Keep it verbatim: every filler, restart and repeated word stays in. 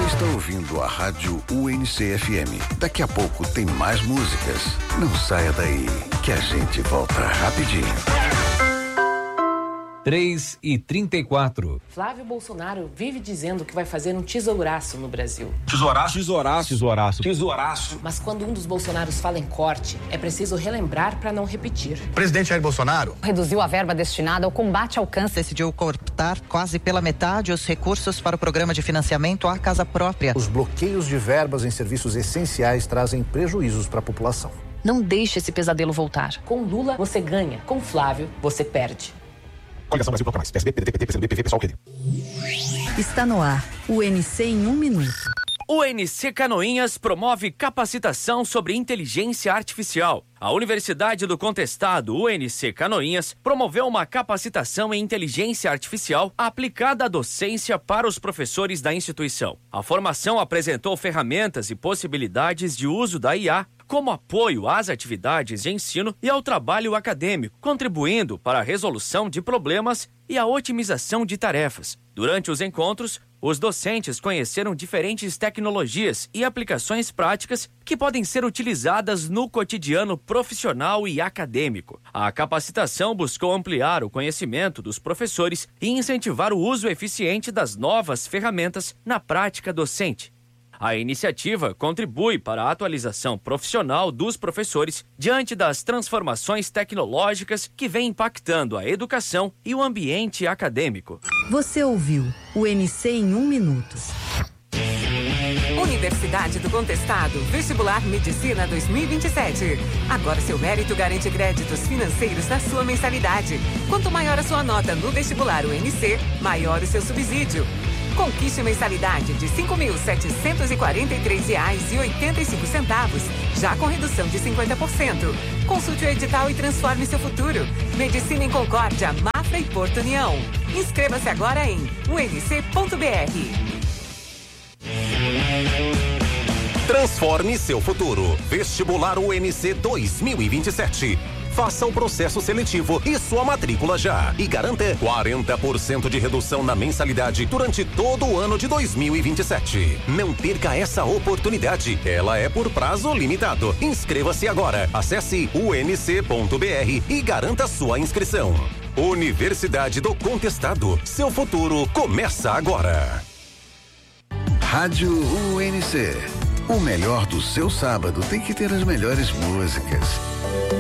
Você está ouvindo a Rádio U N C F M. Daqui a pouco tem mais músicas. Não saia daí, que a gente volta rapidinho. três e trinta e quatro. Flávio Bolsonaro vive dizendo que vai fazer um tesouraço no Brasil. Tesouraço? Tesouraço. Tesouraço. Tesouraço. Mas quando um dos Bolsonaros fala em corte, é preciso relembrar para não repetir. O presidente Jair Bolsonaro reduziu a verba destinada ao combate ao câncer. Decidiu cortar quase pela metade os recursos para o programa de financiamento à casa própria. Os bloqueios de verbas em serviços essenciais trazem prejuízos para a população. Não deixe esse pesadelo voltar. Com Lula, você ganha. Com Flávio, você perde. Coligação Brasil Bloco Mais, P S D, P D T, P T, P C B, P V, Pessoal, P D. Está no ar, o N C em um minuto. O N C Canoinhas promove capacitação sobre inteligência artificial. A Universidade do Contestado, U N C Canoinhas, promoveu uma capacitação em inteligência artificial aplicada à docência para os professores da instituição. A formação apresentou ferramentas e possibilidades de uso da I A como apoio às atividades de ensino e ao trabalho acadêmico, contribuindo para a resolução de problemas e a otimização de tarefas. Durante os encontros, os docentes conheceram diferentes tecnologias e aplicações práticas que podem ser utilizadas no cotidiano profissional e acadêmico. A capacitação buscou ampliar o conhecimento dos professores e incentivar o uso eficiente das novas ferramentas na prática docente. A iniciativa contribui para a atualização profissional dos professores diante das transformações tecnológicas que vêm impactando a educação e o ambiente acadêmico. Você ouviu o N C em um minuto. Universidade do Contestado, Vestibular Medicina dois mil e vinte e sete. Agora seu mérito garante créditos financeiros na sua mensalidade. Quanto maior a sua nota no vestibular U N C, maior o seu subsídio. Conquiste mensalidade de cinco mil setecentos e quarenta e três reais e oitenta e cinco centavos, já com redução de cinquenta por cento. Consulte o edital e transforme seu futuro. Medicina em Concórdia, Mafra e Porto União. Inscreva-se agora em u n c ponto b r. Transforme seu futuro. Vestibular U N C dois mil e vinte e sete. Faça o processo seletivo e sua matrícula já. E garanta quarenta por cento de redução na mensalidade durante todo o ano de dois mil e vinte e sete. Não perca essa oportunidade. Ela é por prazo limitado. Inscreva-se agora. Acesse u n c ponto b r e garanta sua inscrição. Universidade do Contestado. Seu futuro começa agora. Rádio U N C. O melhor do seu sábado tem que ter as melhores músicas.